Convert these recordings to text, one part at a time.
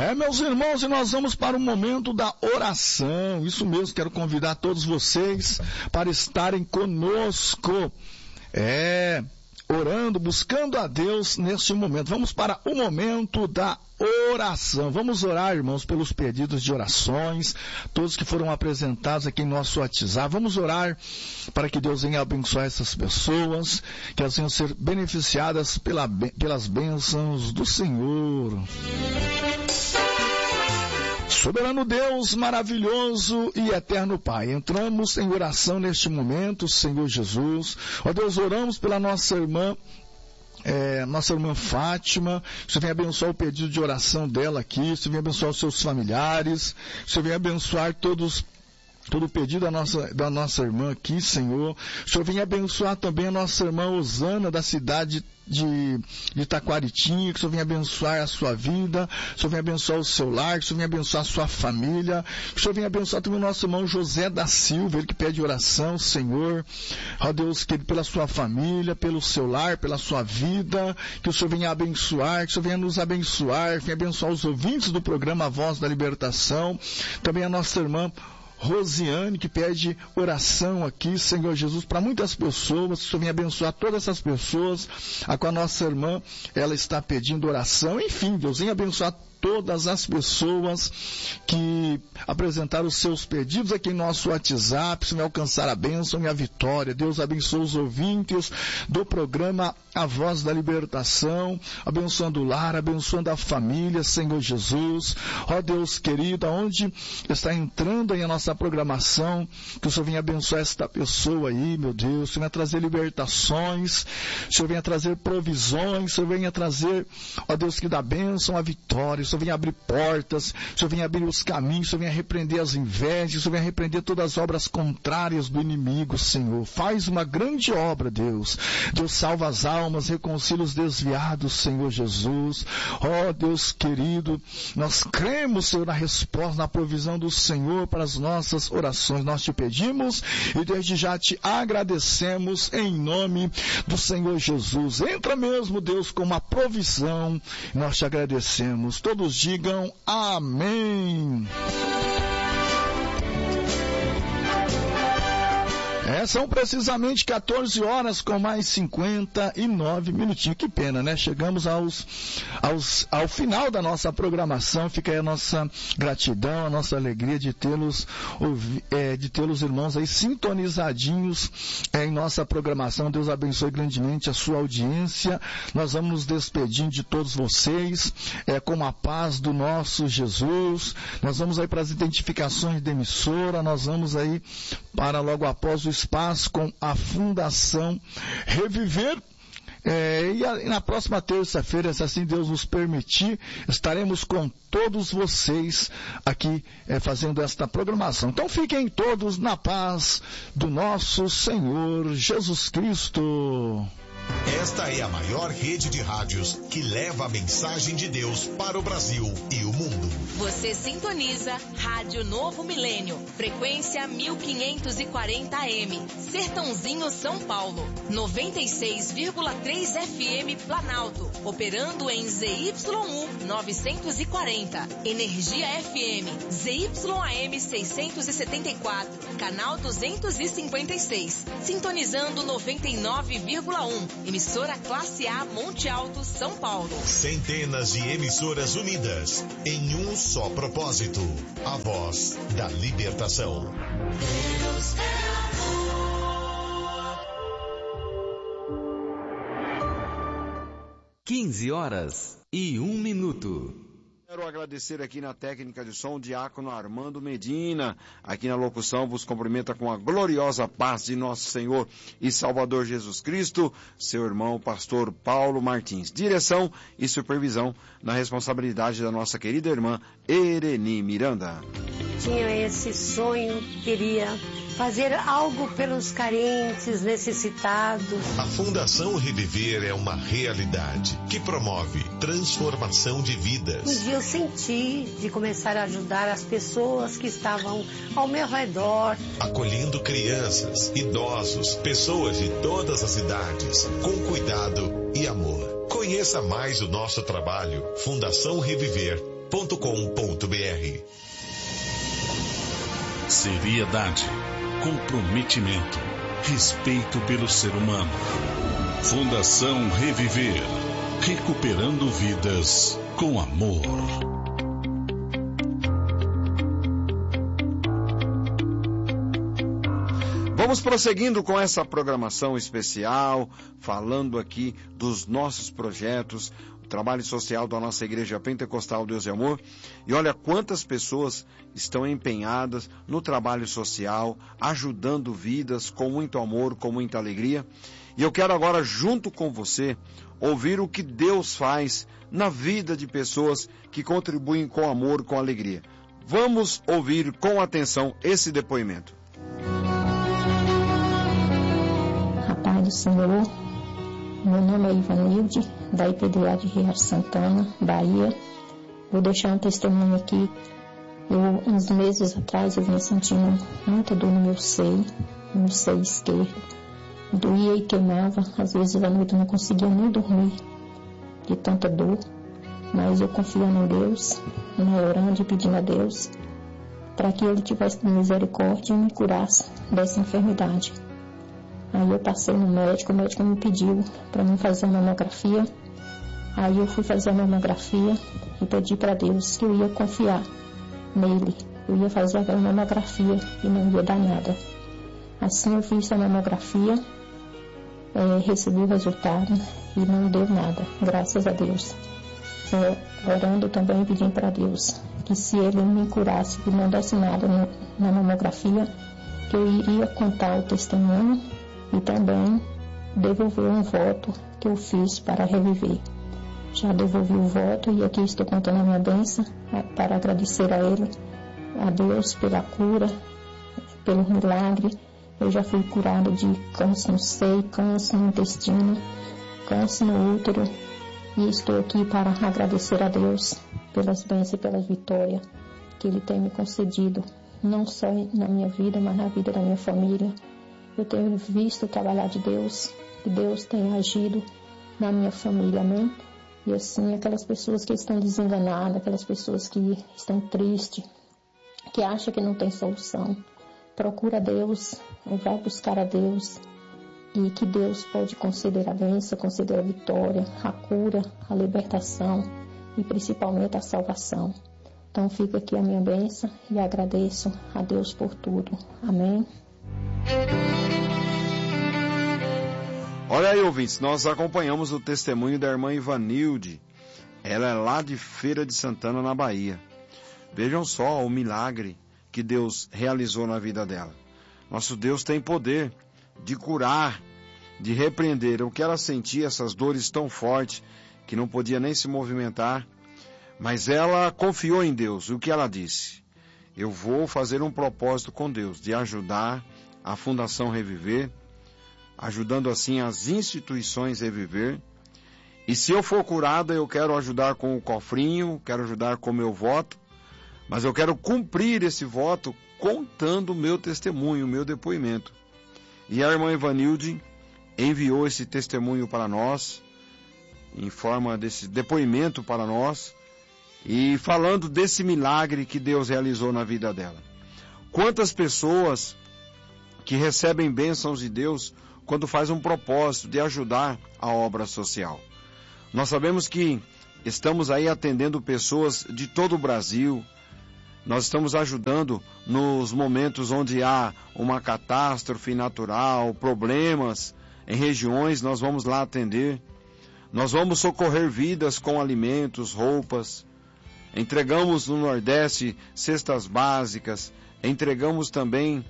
Meus irmãos, e nós vamos para o momento da oração. Isso mesmo, quero convidar todos vocês para estarem conosco. Orando, buscando a Deus neste momento. Vamos para o momento da oração. Vamos orar, irmãos, pelos pedidos de orações, todos que foram apresentados aqui em nosso WhatsApp. Vamos orar para que Deus venha abençoar essas pessoas, que elas venham ser beneficiadas pelas bênçãos do Senhor. Soberano Deus, maravilhoso e eterno Pai, entramos em oração neste momento, Senhor Jesus. Ó Deus, oramos pela nossa irmã Fátima. O Senhor vem abençoar o pedido de oração dela aqui, o Senhor vem abençoar os seus familiares, o Senhor vem abençoar todo o pedido da nossa irmã aqui, Senhor. O Senhor vem abençoar também a nossa irmã Osana, da cidade de Taquaritinga, que o Senhor venha abençoar a sua vida, que o Senhor venha abençoar o seu lar, que o Senhor venha abençoar a sua família, que o Senhor venha abençoar também o nosso irmão José da Silva, ele que pede oração, Senhor. Ó Deus, que pela sua família, pelo seu lar, pela sua vida, que o Senhor venha abençoar, que o Senhor venha nos abençoar, venha abençoar os ouvintes do programa A Voz da Libertação, também a nossa irmã Rosiane, que pede oração aqui, Senhor Jesus, para muitas pessoas, que o Senhor venha abençoar todas essas pessoas, a qual a nossa irmã, ela está pedindo oração. Enfim, Deus, venha abençoar todas as pessoas que apresentaram os seus pedidos aqui em nosso WhatsApp, se me alcançar a bênção e a vitória. Deus abençoe os ouvintes do programa A Voz da Libertação, abençoando o lar, abençoando a família, Senhor Jesus. Ó Deus querido, aonde está entrando aí a nossa programação, que o Senhor venha abençoar esta pessoa aí, meu Deus, o Senhor venha trazer libertações, o Senhor venha trazer provisões, o Senhor venha trazer, ó Deus, que dá bênção, a vitória. O Senhor venha abrir portas, o Senhor venha abrir os caminhos, o Senhor venha repreender as invejas, o Senhor venha repreender todas as obras contrárias do inimigo, Senhor. Faz uma grande obra, Deus. Deus salva as almas, reconcilia os desviados, Senhor Jesus. Ó Deus querido, nós cremos, Senhor, na resposta, na provisão do Senhor para as nossas orações. Nós te pedimos e desde já te agradecemos em nome do Senhor Jesus. Entra mesmo, Deus, com uma provisão. Nós te agradecemos. Todos digam amém. São precisamente 14 horas com mais 59 minutinhos. Que pena, né? Chegamos ao final da nossa programação. Fica aí a nossa gratidão, a nossa alegria de tê-los irmãos aí sintonizadinhos em nossa programação. Deus abençoe grandemente a sua audiência. Nós vamos nos despedindo de todos vocês com a paz do nosso Jesus. Nós vamos aí para as identificações da emissora. Nós vamos aí para logo após o espaço com a Fundação Reviver. E na próxima terça-feira, se assim Deus nos permitir, estaremos com todos vocês aqui fazendo esta programação. Então fiquem todos na paz do nosso Senhor Jesus Cristo. Esta é a maior rede de rádios que leva a mensagem de Deus para o Brasil e o mundo. Você sintoniza Rádio Novo Milênio, frequência 1540 AM, Sertãozinho, São Paulo, 96,3 FM Planalto, operando em ZYU 940, Energia FM, ZYAM 674, canal 256, sintonizando 99,1. Emissora Classe A Monte Alto, São Paulo. Centenas de emissoras unidas em um só propósito: a voz da libertação. Deus é amor. 15h01. Quero agradecer aqui na técnica de som o diácono Armando Medina. Aqui na locução vos cumprimenta com a gloriosa paz de nosso Senhor e Salvador Jesus Cristo, seu irmão pastor Paulo Martins. Direção e supervisão na responsabilidade da nossa querida irmã Ereni Miranda. Tinha esse sonho, queria fazer algo pelos carentes, necessitados. A Fundação Reviver é uma realidade que promove transformação de vidas. Um dia eu senti de começar a ajudar as pessoas que estavam ao meu redor. Acolhendo crianças, idosos, pessoas de todas as idades, com cuidado e amor. Conheça mais o nosso trabalho. Fundação Reviver. Seriedade, comprometimento, respeito pelo ser humano. Fundação Reviver, recuperando vidas com amor. Vamos prosseguindo com essa programação especial, falando aqui dos nossos projetos, o trabalho social da nossa Igreja Pentecostal Deus e Amor. E olha quantas pessoas estão empenhadas no trabalho social, ajudando vidas com muito amor, com muita alegria. E eu quero agora, junto com você, ouvir o que Deus faz na vida de pessoas que contribuem com amor, com alegria. Vamos ouvir com atenção esse depoimento. Pai do Senhor, meu nome é Ivanilde, da IPDA de Riacho Santana, Bahia. Vou deixar um testemunho aqui. Uns meses atrás, eu vinha sentindo muita dor no meu seio esquerdo. Doía e queimava, às vezes à noite eu não conseguia nem dormir de tanta dor. Mas eu confiando em Deus, orando e pedindo a Deus, para que Ele tivesse misericórdia e me curasse dessa enfermidade. Aí eu passei no médico, o médico me pediu para mim fazer a mamografia. Aí eu fui fazer a mamografia e pedi para Deus que eu ia confiar nele. Eu ia fazer aquela mamografia e não ia dar nada. Assim eu fiz a mamografia, recebi o resultado e não deu nada, graças a Deus. Orando também, pedindo para Deus que se Ele me curasse e não desse nada na mamografia, que eu iria contar o testemunho e também devolver um voto que eu fiz para reviver. Já devolvi o voto e aqui estou contando a minha bênção para agradecer a Ele, a Deus pela cura, pelo milagre. Eu já fui curada de câncer no seio, câncer no intestino, câncer no útero e estou aqui para agradecer a Deus pelas bênçãos e pelas vitórias que Ele tem me concedido, não só na minha vida, mas na vida da minha família. Eu tenho visto o trabalhar de Deus, que Deus tem agido na minha família, amém? E assim, aquelas pessoas que estão desenganadas, aquelas pessoas que estão tristes, que acham que não tem solução, procura Deus, vai buscar a Deus, e que Deus pode conceder a bênção, conceder a vitória, a cura, a libertação e principalmente a salvação. Então fica aqui a minha bênção e agradeço a Deus por tudo. Amém? Olha aí, ouvintes, nós acompanhamos o testemunho da irmã Ivanilde. Ela é lá de Feira de Santana, na Bahia. Vejam só o milagre que Deus realizou na vida dela. Nosso Deus tem poder de curar, de repreender. O que ela sentia, essas dores tão fortes, que não podia nem se movimentar. Mas ela confiou em Deus. O que ela disse? Eu vou fazer um propósito com Deus, de ajudar a Fundação Reviver, ajudando assim as instituições Reviver. E se eu for curada, eu quero ajudar com o cofrinho, quero ajudar com o meu voto, mas eu quero cumprir esse voto contando o meu testemunho, o meu depoimento. E a irmã Ivanilde enviou esse testemunho para nós, em forma desse depoimento para nós, e falando desse milagre que Deus realizou na vida dela. Quantas pessoas que recebem bênçãos de Deus quando faz um propósito de ajudar a obra social. Nós sabemos que estamos aí atendendo pessoas de todo o Brasil. Nós estamos ajudando nos momentos onde há uma catástrofe natural, problemas em regiões, nós vamos lá atender. Nós vamos socorrer vidas com alimentos, roupas. Entregamos no Nordeste cestas básicas, entregamos também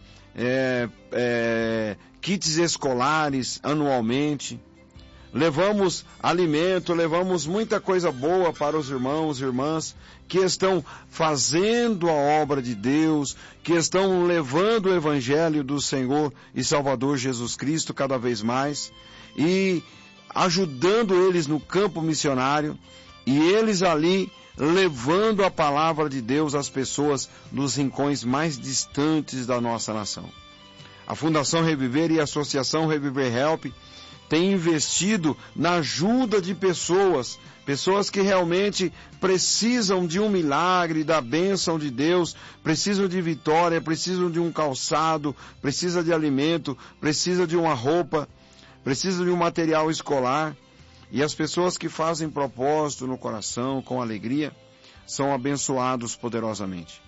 kits escolares anualmente, levamos alimento, levamos muita coisa boa para os irmãos e irmãs que estão fazendo a obra de Deus, que estão levando o Evangelho do Senhor e Salvador Jesus Cristo cada vez mais e ajudando eles no campo missionário e eles ali levando a palavra de Deus às pessoas nos rincões mais distantes da nossa nação. A Fundação Reviver e a Associação Reviver Help tem investido na ajuda de pessoas que realmente precisam de um milagre, da bênção de Deus, precisam de vitória, precisam de um calçado, precisam de alimento, precisam de uma roupa, precisam de um material escolar. E as pessoas que fazem propósito no coração, com alegria, são abençoados poderosamente.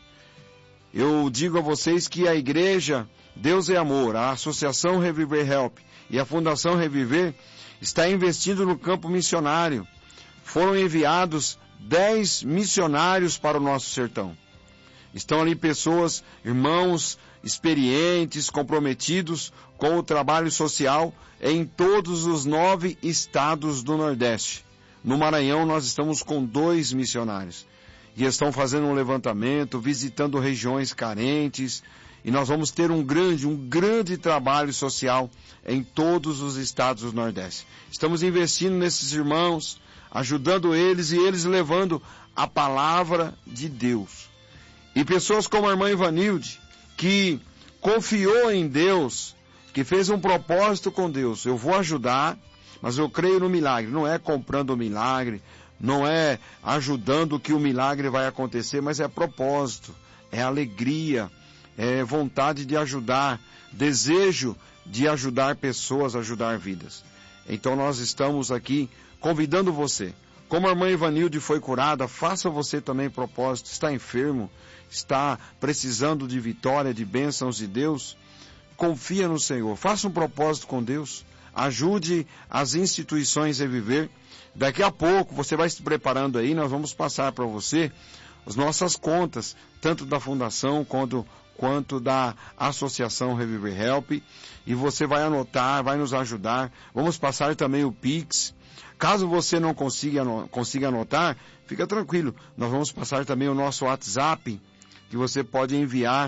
Eu digo a vocês que a igreja Deus é Amor, a Associação Reviver Help e a Fundação Reviver está investindo no campo missionário. Foram enviados 10 missionários para o nosso sertão. Estão ali pessoas, irmãos, experientes, comprometidos com o trabalho social em todos os 9 estados do Nordeste. No Maranhão nós estamos com 2 missionários. E estão fazendo um levantamento, visitando regiões carentes. E nós vamos ter um grande trabalho social em todos os estados do Nordeste. Estamos investindo nesses irmãos, ajudando eles e eles levando a palavra de Deus. E pessoas como a irmã Ivanilde, que confiou em Deus, que fez um propósito com Deus. Eu vou ajudar, mas eu creio no milagre. Não é comprando o milagre, não é ajudando que o milagre vai acontecer, mas é propósito, é alegria, é vontade de ajudar, desejo de ajudar pessoas, ajudar vidas. Então nós estamos aqui convidando você. Como a irmã Ivanilde foi curada, faça você também propósito. Está enfermo, está precisando de vitória, de bênçãos de Deus. Confia no Senhor, faça um propósito com Deus. Ajude as instituições a viver. Daqui a pouco você vai se preparando aí, nós vamos passar para você as nossas contas, tanto da Fundação quanto da Associação Reviver Help, e você vai anotar, vai nos ajudar. Vamos passar também o Pix. Caso você não consiga anotar, fica tranquilo, nós vamos passar também o nosso WhatsApp, que você pode enviar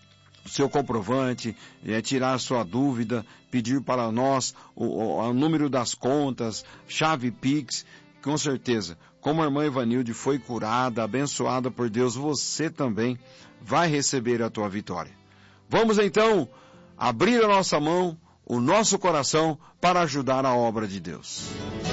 o seu comprovante, tirar a sua dúvida, pedir para nós o número das contas, chave Pix. Com certeza, como a irmã Ivanilde foi curada, abençoada por Deus, você também vai receber a tua vitória. Vamos então abrir a nossa mão, o nosso coração, para ajudar a obra de Deus.